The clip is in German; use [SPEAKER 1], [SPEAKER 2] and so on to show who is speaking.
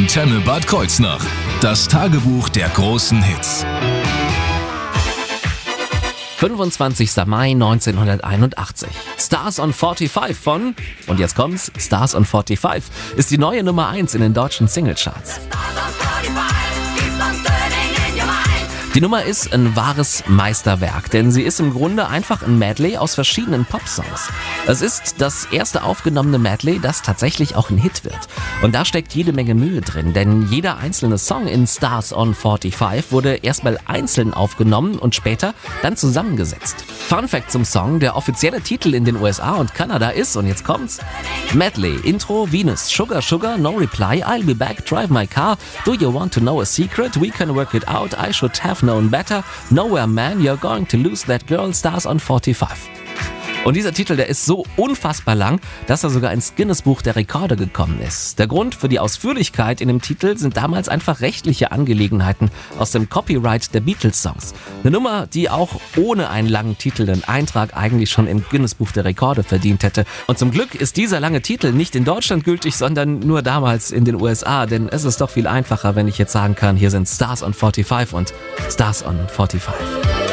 [SPEAKER 1] Antenne Bad Kreuznach. Das Tagebuch der großen Hits.
[SPEAKER 2] 25. Mai 1981. Stars on 45 von, und jetzt kommt's, Stars on 45 ist die neue Nummer 1 in den deutschen Singlecharts. Die Nummer ist ein wahres Meisterwerk, denn sie ist im Grunde einfach ein Medley aus verschiedenen Popsongs. Es ist das erste aufgenommene Medley, das tatsächlich auch ein Hit wird. Und da steckt jede Menge Mühe drin, denn jeder einzelne Song in Stars on 45 wurde erstmal einzeln aufgenommen und später dann zusammengesetzt. Fun Fact zum Song: Der offizielle Titel in den USA und Kanada ist, und jetzt kommt's, Medley, Intro, Venus, Sugar Sugar, No Reply, I'll Be Back, Drive My Car, Do You Want to Know a Secret, We Can Work It Out, I Should Have Known Better, Nowhere Man, You're Going to Lose That Girl, Stars on 45. Und dieser Titel, der ist so unfassbar lang, dass er sogar ins Guinness-Buch der Rekorde gekommen ist. Der Grund für die Ausführlichkeit in dem Titel sind damals einfach rechtliche Angelegenheiten aus dem Copyright der Beatles-Songs. Eine Nummer, die auch ohne einen langen Titel den Eintrag eigentlich schon im Guinness-Buch der Rekorde verdient hätte. Und zum Glück ist dieser lange Titel nicht in Deutschland gültig, sondern nur damals in den USA. Denn es ist doch viel einfacher, wenn ich jetzt sagen kann, hier sind Stars on 45 und Stars on 45.